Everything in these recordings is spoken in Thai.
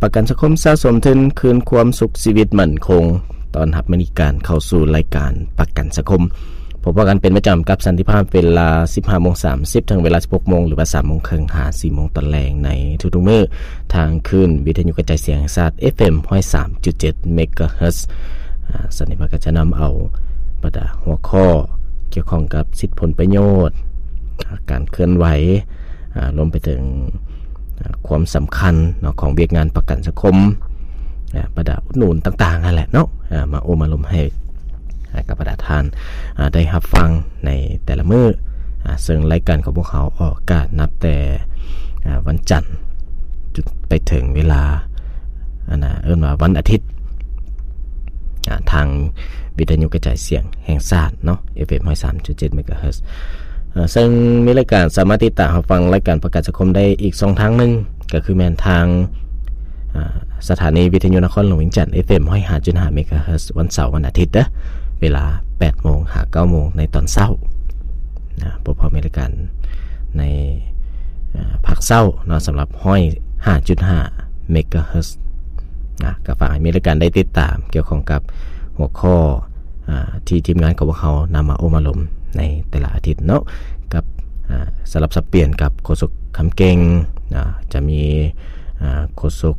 ประกันสังคมสะสมทุนคืนความสุขชีวิตมั่นคงตอนรับมณีการเข้าสู่รายการประกันสังคมพบกันเป็นประจำกับสันติภาพเวลา 15:30 ถึงเวลา 16:00 หรือว่า 3:30 หา 4:00 ตอนแลงในทุกๆมื้อทางคลื่นวิทยุกระจายเสียงแห่งชาติ FM 103.7 เมกะเฮิรตซ์สันติภาพก็จะนำเอาบรรดาหัวข้อเกี่ยวข้องกับสิทธิผลประโยชน์การเคลื่อนไหวรวมไปถึงความสำคัญของเวียกงานประกันสังคมประดาอุดหนุนต่างๆนั่นแหละเนาะมาโอมาลมให้กับประดาทานได้รับฟังในแต่ละมื้อซึ่งรายการของพวกเขาออกอากาศนับแต่วันจันทร์จนไปถึงเวลาว่าวันอาทิตย์ทางวิทยุกระจายเสียงแห่งชาติเนาะ FM 103.7 เมกะเฮิรตซ์ซึ่งมีรายการสามารถติดตามรับฟังรายการประกันสังคมได้อีก2ทางนึงก็คือแม่นทางสถานีวิทยุนครหลวงเวียงจันทน์ FM 105.5 เมกะเฮิรตซ์วันเสาร์วันอาทิตย์เวลา 8:00 น. หา 9:00 น. ในตอนเช้าพบมีรายการในภาคเช้าเนาะสำหรับ105.5 เมกะเฮิรตซ์ก็ฝากให้มีรายการได้ติดตามเกี่ยวข้องกับหัวข้อที่ทีมงานของพวกเขานำมาโอมาลมในแต่ละอาทิตย์เนาะกับสลับสับเปลี่ยนกับโฆษกคำเก่งจะมีโฆษก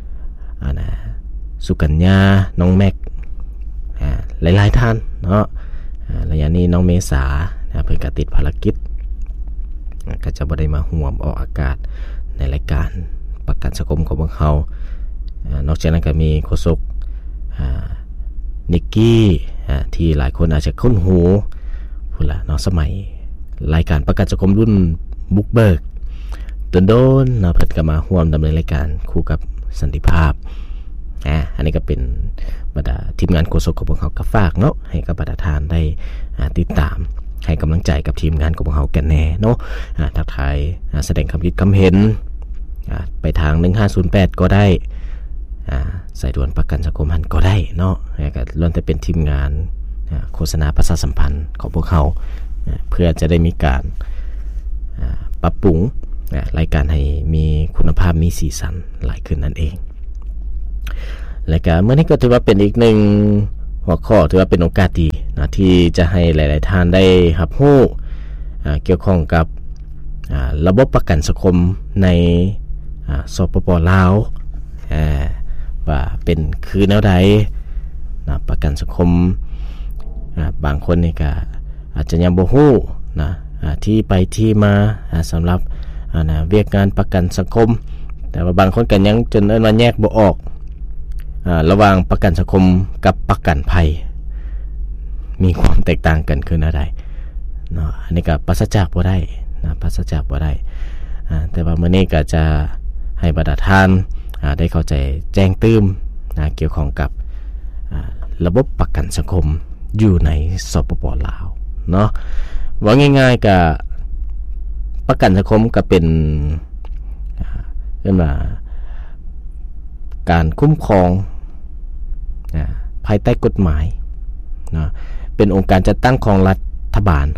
สุกัญญาน้องแม็กหลายๆท่านเนาะระยะนี้น้องเมษาเพิ่นก็ติดภารกิจก็จะบ่ได้มาร่วมออกอากาศในรายการประกันสังคมของพวกเขานอกจากนั้นก็มีโฆษกนิกกี้ที่หลายคนอาจจะคุ้นหูพุ่นล่ะเนาะสมัยรายการประกันสังคมรุ่นบุกเบิกโดนๆเนาะเพิ่นก็มาร่วมดำเนินรายการคู่กับสันติภาพอันนี้ก็เป็นบรรดาทีมงานโฆษกของพวกเขาก็ฝากเนาะให้กับบรรดาทานได้ติดตามให้กำลังใจกับทีมงานของพวกเขากันแน่เนาะทักทายแสดงความคิดความเห็นไปทาง1508ก็ได้สายด่วนประกันสังคมหันก็ได้เนาะก็ล้วนแต่เป็นทีมงานโฆษณาประชาสัมพันธ์ของพวกเขาเพื่อจะได้มีการปรับปรุงรายการให้มีคุณภาพมีสีสันหลายขึ้นนั่นเองและก็เมื่อนี้ก็ถือว่าเป็นอีกหนึ่งหัวข้อถือว่าเป็นโอกาสดีนะที่จะให้หลายๆท่านได้รับรู้เกี่ยวข้องกับระบบประกันสังคมในสปป.ลาวว่าเป็นคือแนวใดนะประกันสังคมบางคนนี่ก็อาจจะยังบ่ฮู้นะที่ไปที่มาสำหรับเวียกงานประกันสังคมแต่ว่าบางคนก็ยังจนว่าแยกบ่ออกระหว่างประกันสังคมกับประกันภัยมีความแตกต่างกันคือแนวใดเนาะอันนี้ก็ปราศจากบ่ได้นะปราศจากบ่ได้แต่ว่ามื้อนี้ก็จะให้บรรดาท่านได้เข้าใจแจ้งตื้มเกี่ยวข้องกับระบบประกันสังคมอยู่ในสปป.ลาวเนาะว่าง่ายๆก็ประกันสังคมก็เป็นเรียกว่าการคุ้มครองภายใต้กฎหมายนะเป็นองค์การจัดตั้งของรัฐบาล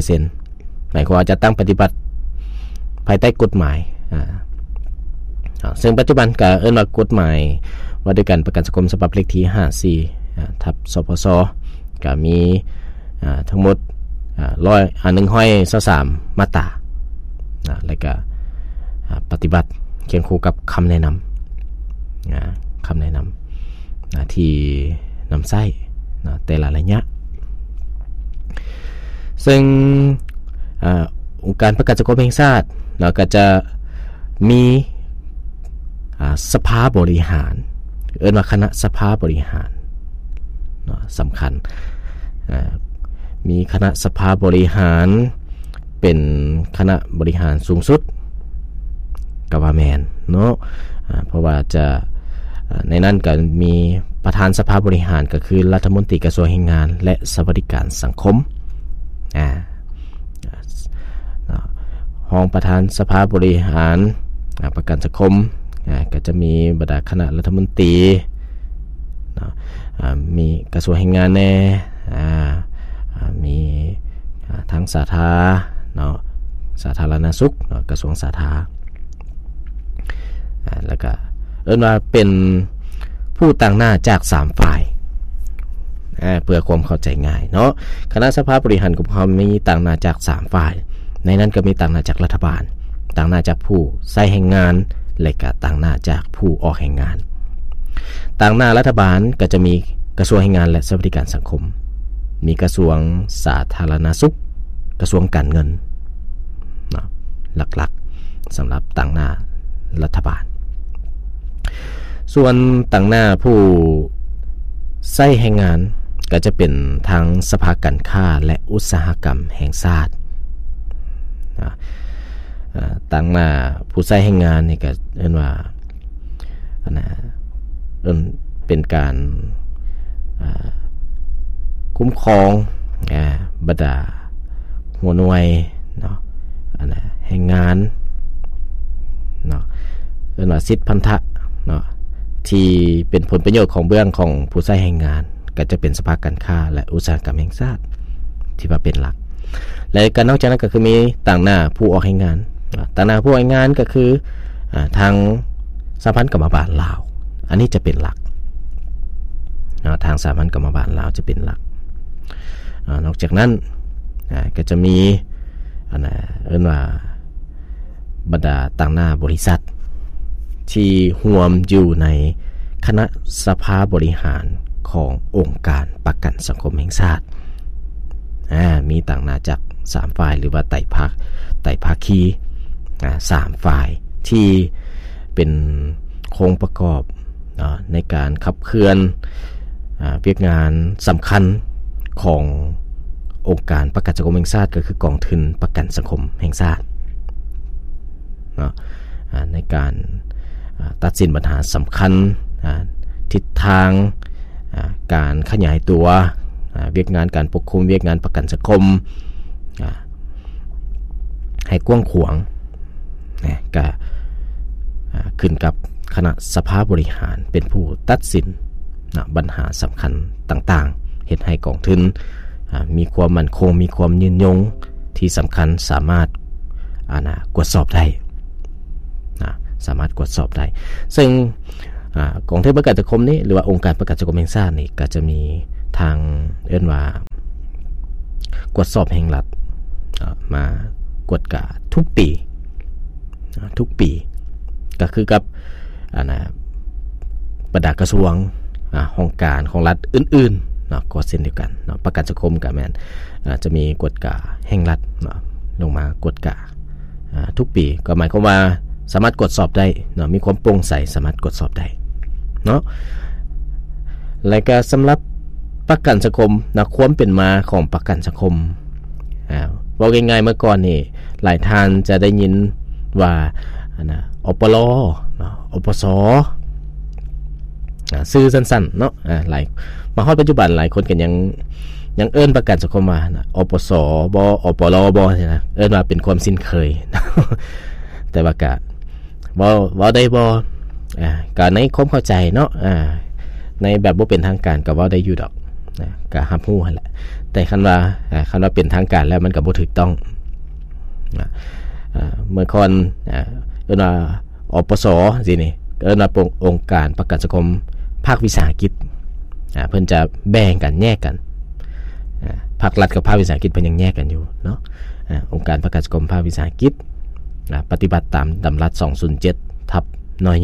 100% หมายความว่าจะตั้งปฏิบัติภายใต้กฎหมายซึ่งปัจจุบันก็เอิ้นว่ากฎหมายว่าด้วยการประกันสังคมฉบับเลขที่54ทับสพสก็มีทั้งหมด123มาตราแล้วก็ปฏิบัติเคียงคู่กับคำแนะนำที่นำใช้แต่ละระยะซึ่งองค์การประกันสังคมแห่งชาติก็จะมีสภาบริหารเอิ้นว่าคณะสภาบริหารสำคัญมีคณะสภาบริหารเป็นคณะบริหารสูงสุดก็ว่าแม่นเนาะเพราะว่าจะในนั้นก็มีประธานสภาบริหารก็คือรัฐมนตรีกระทรวงแรงงานและสวัสดิการสังคมห้องประธานสภาบริหารประกันสังคมก็จะมีบรรดาคณะรัฐมนตรีมีกระทรวงแรงงานแน่มีทั้งสาธารณะสาธารณสุขกระทรวงสาธารณสุขแล้วก็เอิ้นว่าเป็นผู้ต่างหน้าจาก3ฝ่ายเพื่อความเข้าใจง่ายเนาะคณะสภาบริหารกลุ่มเขามีต่างหน้าจาก3ฝ่ายในนั้นก็มีต่างหน้าจากรัฐบาลต่างหน้าจากผู้ใช้แรงงานและก็ต่างหน้าจากผู้ออกแรงงานต่างหน้ารัฐบาลก็จะมีกระทรวงแรงงานและสวัสดิการสังคมมีกระทรวงสาธารณสุขกระทรวงการเงินเนาะหลักๆสำหรับต่างหน้ารัฐบาลส่วนต่างหน้าผู้ใช้แรงงานก็จะเป็นทั้งสภาการค้าและอุตสาหกรรมแห่งชาติต่างหน้าผู้ใช้แรงงานนี่ก็เรียกว่าเป็นการคุ้มครองบรรดาหัวหน่วยเนาะแรงงานเนาะเรียกว่าสิทธิพันธะเนาะที่เป็นผลประโยชน์ของเบื้องของผู้ใช้แรงงานก็จะเป็นสภาการค้าและอุตสาหกรรมแห่งชาติที่ว่าเป็นหลักและการนอกจากนั้นก็คือมีต่างหน้าผู้ออกแรงงานต่างหน้าผู้ออกแรงงานก็คือทางสหพันธ์กรรมบาลลาวอันนี้จะเป็นหลักทางสหพันธ์กรรมบาลลาวจะเป็นหลักนอกจากนั้นก็จะมีเอิ้นว่าบรรดาต่างหน้าบริษัทที่รวมอยู่ในคณะสภาบริหารขององค์การประกันสังคมแห่งชาติมีต่างหน้าจาก3ฝ่ายหรือว่าไต่ภาคี3ฝ่ายที่เป็นโครงประกอบในการขับเคลื่อนเวียกงานสำคัญขององค์การประกันสังคมแห่งชาติก็คือกองทุนประกันสังคมแห่งชาติในการตัดสินปัญหาสำคัญทิศทางการขยายตัวเวียกงานการปกคลุมเวียกงานประกันสังคมให้กว้างขวางก็ขึ้นกับคณะสภาบริหารเป็นผู้ตัดสินปัญหาสำคัญต่างๆเฮ็ดให้กองทุนมีความมั่นคงมีความยืนยงที่สำคัญสามารถตรวจสอบได้สามารถตรวจสอบได้ซึ่งกองทุนประกันสังคมนี้หรือว่าองค์การประกันสังคมแห่งชาตินี่ก็จะมีทางเอิ้นว่ากวดสอบแห่งรัฐมากวดกะทุกปีก็คือกับบรรดากระทรวงองค์การของรัฐอื่นๆเนาะก็เช่นเดียวกันเนาะประกันสังคมก็แม่นจะมีกวดกะแห่งรัฐเนาะลงมากวดกะทุกปีก็หมายความว่าสามารถตรวจสอบได้เนาะมีความโปร่งใสสามารถตรวจสอบได้เนาะและก็สำหรับประกันสังคมนะความเป็นมาของประกันสังคมว่าง่ายๆเมื่อก่อนนี่หลายท่านจะได้ยินว่าอปลอปสชื่อสั้นๆเนาะหลายมาฮอดปัจจุบันหลายคนก็ยังเอิ้นประกันสังคมมาอปสบ่อปลบ่ใช่นะเอิ้นว่าเป็นความสิ้นเคย แต่ว่าก็บ่ได้บ่ก็ในความเข้าใจเนาะในแบบบ่เป็นทางการก็เว้าได้อยู่ดอกก็รับรู้หั่นแหละแต่คันว่าเป็นทางการแล้วมันก็บ่ถูกต้องเมื่อก่อนเอิ้นว่าอปสสินี่เอิ้นว่าองค์การประกันสังคมภาควิสาหกิจเพิ่นจะแบ่งกันแยกกันภาครัฐกับภาควิสาหกิจเพิ่นยังแยกกันอยู่เนาะองค์การประกันสังคมภาควิสาหกิจปฏิบัติตามดำรัส 207/นย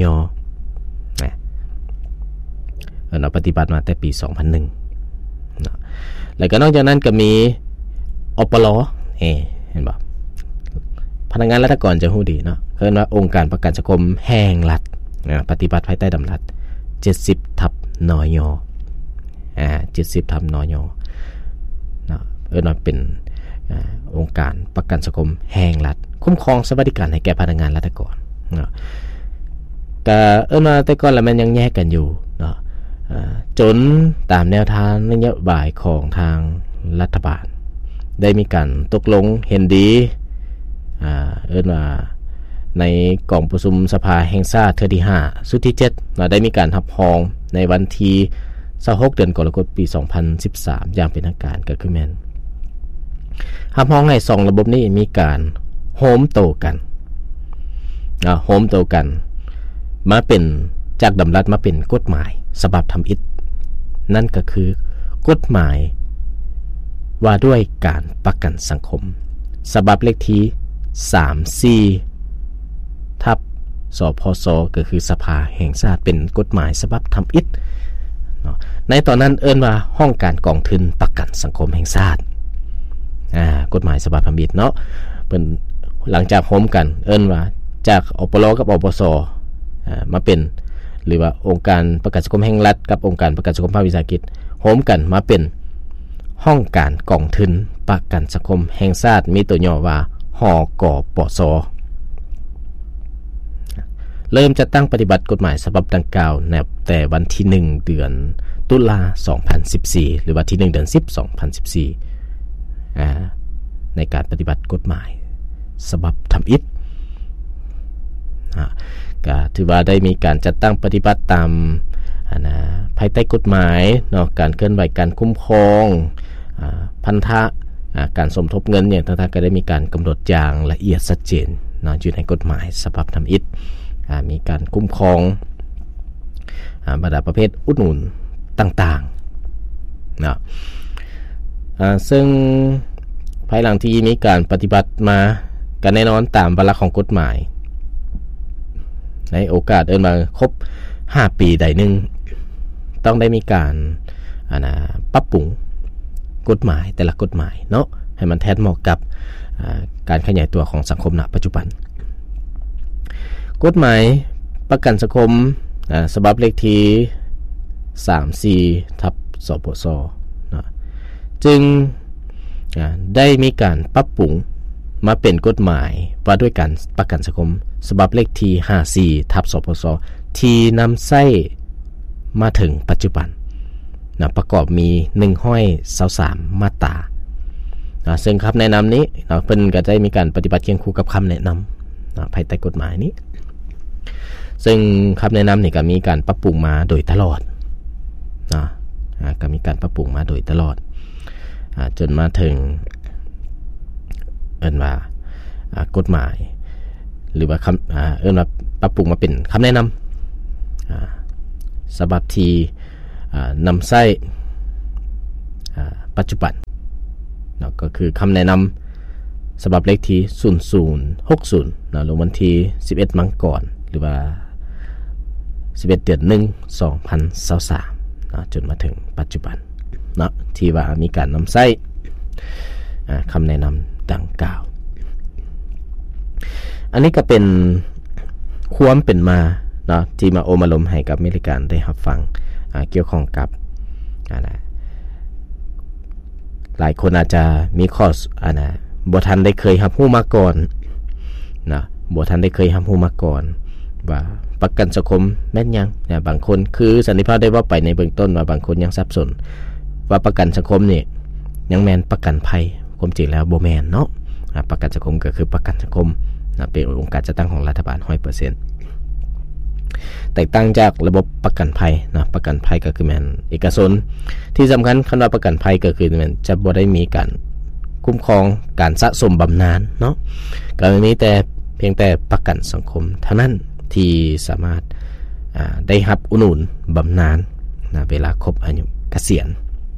เราปฏิบัติมาแต่ปี 2001แล้วก็นอกจากนั้นก็มีอปลเห็นบ่พนักงานรัฐกรจะฮู้ดีเนาะเรียกว่าองค์การประกันสังคมแห่งรัฐปฏิบัติภายใต้ดำรัส 70/นย70/นยเนาะเรียกว่าเป็นองค์การประกันสังคมแห่งรัฐคุ้มครองสวัสดิการให้แก่พนักงานรัฐกรเนาะก็มาแต่ก่อนแล้วมันยังแยกกันอยู่เนาะจนตามแนวทางนโยบายของทางรัฐบาลได้มีการตกลงเห็นดีว่าในกล่องประชุมสภาแห่งชาติเทื่อที่5สุดที่7ได้มีการรับรองในวันที่26เดือนกรกฎาคมปี 2013อย่างเป็นทางการก็คือแม่นรับรองให้2ระบบนี้มีการโฮมโตกันมาเป็นจากดำรัสมาเป็นกฎหมายฉบับทำอิฐนั่นก็คือกฎหมายว่าด้วยการประกันสังคมฉบับเลขที่34ทับสพสก็คือสภาแห่งชาติเป็นกฎหมายฉบับทำอิฐในตอนนั้นเอิ้นว่าห้องการกองทุนประกันสังคมแห่งชาติกฎหมายฉบับทำอิฐเนาะเป็นหลังจากโฮมกันเอิ้นว่าจากอปลกับอปสมาเป็นหรือว่าองค์การประกันสังคมแห่งรัฐกับองค์การประกันสังคมภาควิสาหกิจโฮมกันมาเป็นห้องการกองทุนประกันสังคมแห่งชาติมีตัวย่อว่าหกปสเริ่มจะตั้งปฏิบัติกฎหมายฉบับดังกล่าวในแต่วันที่1เดือนตุลา2014หรือว่าที่1เดือน10 2014ในการปฏิบัติกฎหมายฉบับทำอิฐก็ถือว่าได้มีการจัดตั้งปฏิบัติตามภายใต้กฎหมายเนาะการเคลื่อนไหวการคุ้มครองพันธะการสมทบเงินอย่างต่างๆก็ได้มีการกำหนดอย่างละเอียดชัดเจนเนาะอยู่ในกฎหมายฉบับทำอิฐมีการคุ้มครองบรรดาประเภทอุดหนุนต่างๆนะซึ่งภายหลังที่มีการปฏิบัติมากันแน่นอนตามวาระของกฎหมายในโอกาสเอิ้นมาครบ5ปีใดหนึ่งต้องได้มีการปรับปรุงกฎหมายแต่ละกฎหมายเนาะให้มันแทนเหมาะกับการขยายตัวของสังคมณปัจจุบันกฎหมายประกันสังคมฉบับเลขที่34ทับสปสนะจึงได้มีการปรับปรุงมาเป็นกฎหมายว่าด้วยการประกันสังคมฉบับเลขที่54ทับสปสที่นำใช้มาถึงปัจจุบันนะประกอบมี123มาตราซึ่งคำแนะนำนี้เพิ่นก็ได้มีการปฏิบัติเคียงคู่กับคำแนะนำภายใต้กฎหมายนี้ซึ่งคำแนะนำนี่ก็มีการปรับปรุงมาโดยตลอดนะก็มีการปรับปรุงมาโดยตลอดจนมาถึงเอิ้นว่ากฎหมายหรือว่าเอิ้นว่าปรับปรุงมาเป็นคำแนะนำฉบับที่นำใช้ปัจจุบันก็คือคำแนะนำฉบับเลขที่0060ลงวันที่11มังกรหรือว่า11เดือน1 2023จนมาถึงปัจจุบันนะที่ว่ามีการนำใช้คำแนะนำดังกล่าวอันนี้ก็เป็นความเป็นมาเนาะที่มาโอมาลมให้กับอเมริกันได้รับฟังเกี่ยวข้องกับหลายคนอาจจะมีข้อบ่ทันได้เคยรับรู้มาก่อนนะบ่ทันได้เคยรับรู้มาก่อนว่าประกันสังคมแม่นยังนะบางคนคือสันนิษฐานได้ว่าไปในเบื้องต้นว่าบางคนยังสับสนว่าประกันสังคมนี่ยังแม่นประกันภัยความจริงแล้วบ่แม่นเนาะประกันสังคมก็คือประกันสังคมนะเป็นองค์การจัดตั้งของรัฐบาล 100% แตกต่างจากระบบประกันภัยนะประกันภัยก็คือแม่นเอกชนที่สำคัญคำว่าประกันภัยก็คือแม่นจะบ่ได้มีการคุ้มครองการสะสมบำนาญเนาะก็มีแต่เพียงแต่ประกันสังคมเท่านั้นที่สามารถได้รับอุดหนุนบำนาญนะเวลาครบอายุเกษียณ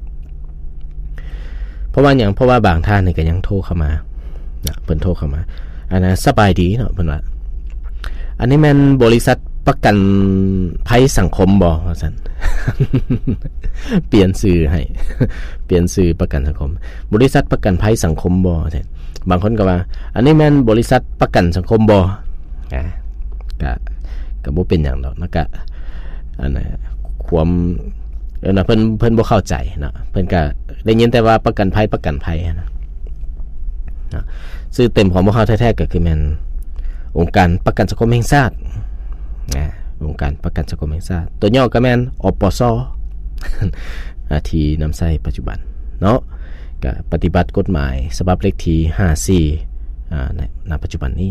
เพราะว่าบางท่านนี่ก็ยังโทรเข้ามานะเพิ่นโทรเข้ามาสบายดีเนาะเพิ่นว่าอันนี้แม่นบริษัทประกันภัยสังคมบ่ว่าซั่น เปลี่ยนชื่อให้เปลี่ยนชื่อประกันสังคมบริษัทประกันภัยสังคมบ่ว่าซั่นบางคนก็ว่าอันนี้แม่นบริษัทประกันสังคมบ่ก็บ่เป็นหยังดอกนะก็ความเพิ่นบ่เข้าใจนะเพิ่นก็ได้ยินแต่ว่าประกันภัยนะชื่อเต็มของพวกเขาแท้ๆก็คือแม่นองค์การประกันสังคมแห่งชาติองค์การประกันสังคมแห่งชาติตัวย่อก็แม่นอปส ที่นำใช้ปัจจุบันเนาะก็ปฏิบัติกฎหมายฉบับเลขที่54ในปัจจุบันนี้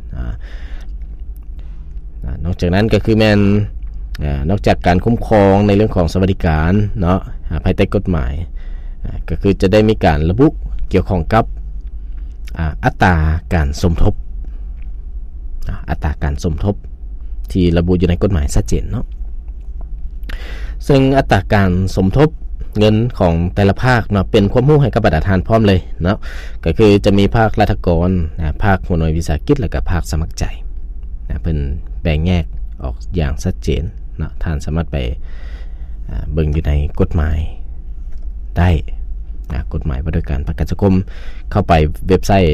นอกจากนั้นก็คือแม่นนอกจากการคุ้มครองในเรื่องของสวัสดิการเนาะภายใต้กฎหมายก็คือจะได้มีการระบุเกี่ยวข้องกับอัตราการสมทบที่ระบุอยู่ในกฎหมายชัดเจนเนาะซึ่งอัตราการสมทบเงินของแต่ละภาคเนาะเป็นความรู้ให้กับประธานพร้อมเลยเนาะก็คือจะมีภาครัฐกรนะภาคหัวหน่วยวิสาหกิจและก็ภาคสมัครใจนะเพิ่นแบ่งแยกออกอย่างชัดเจนเนาะท่านสามารถไปเบิ่งอยู่ในกฎหมายได้นะกฎหมายว่าด้วยการประกันสังคมเข้าไปเว็บไซต์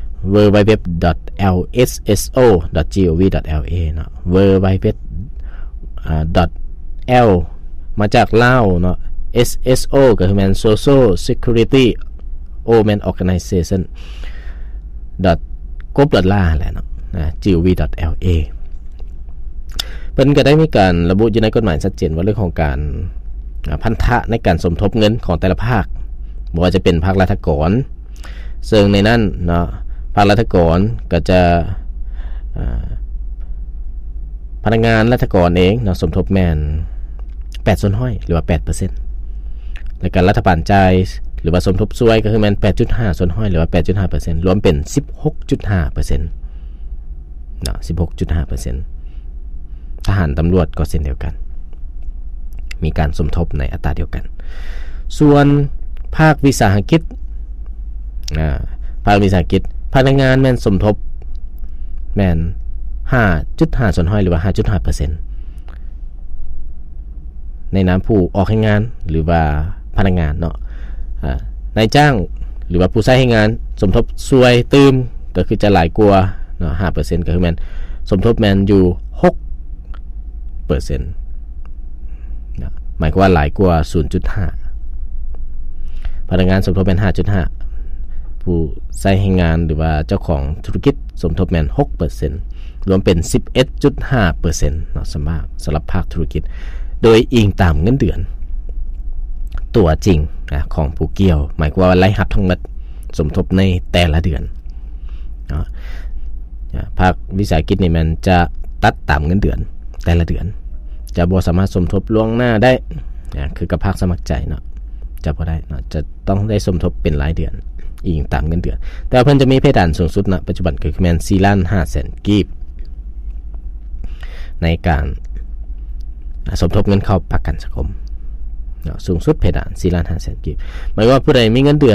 www.lsso.gov.la เนาะ www.l มาจากลาวเนาะ SSO ก็คือแม่น Social Security Organization .gov.la แหละเนาะ gov.la เพิ่นก็ได้มีการระบุอยู่ในกฎหมายชัดเจนว่าเรื่องของการพันธะในการสมทบเงินของแต่ละภาคบ่ว่าจะเป็นภาครัฐกรซึ่งในนั้นเนาะภาครัฐกรก็จะพนักงานรัฐกรเองเนาะสมทบแม่น8%หรือว่า 8% และการรัฐบาลจ่ายหรือว่าสมทบช่วยก็คือแม่น 8.5% หรือว่า 8.5% รวมเป็น 16.5% เนาะ 16.5% ทหารตำรวจก็เช่นเดียวกันมีการสมทบในอัตราเดียวกันส่วนภาควิสาหกิจภาควิสาหกิจพนักงานแม่นสมทบแม่น 5.5% หรือว่า 5.5% ในนามผู้ออกให้งานหรือว่าพนักงานเนาะนายจ้างหรือว่าผู้ใช้ให้งานสมทบช่วยตืมก็คือจะหลายกว่าเนาะ 5% ก็คือแม่นสมทบแม่นอยู่ 6% นะหมายความว่าหลายกว่า 0.5 พนักงานสมทบแม่น 5.5 ผู้ใช้ให้งานหรือว่าเจ้าของธุรกิจสมทบแม่น 6% รวมเป็น 11.5% เนาะสำหรับภาคธุรกิจโดยอิงตามเงินเดือนตัวจริงนะของผู้เกี่ยวหมายความว่ารายรับทั้งหมดสมทบในแต่ละเดือนเนาะภาควิสาหกิจนี่มันจะตัดตามเงินเดือนแต่ละเดือนจะบ่สามารถสมทบล่วงหน้าได้นะคือกับภาคสมัครใจเนาะจะบ่ได้เนาะจะต้องได้สมทบเป็นรายเดือนอิงตามเงินเดือนแต่เพิ่นจะมีเพดานสูงสุดณปัจจุบันก็คือแม่น 4,500,000 กีบในการสมทบเงินเข้าประกันสังคมสูงสุดเพดาน 4,500,000 กีบหมายว่าผู้ใดมีเงินเดือน